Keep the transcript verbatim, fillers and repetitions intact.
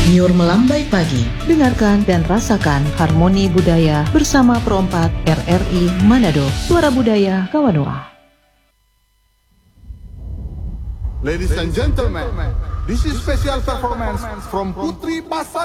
Nyur melambai pagi. Dengarkan dan rasakan harmoni budaya bersama Perompak R R I Manado, Suara Budaya Kawanoa. Ladies and gentlemen, this is special performance from Putri Pasar.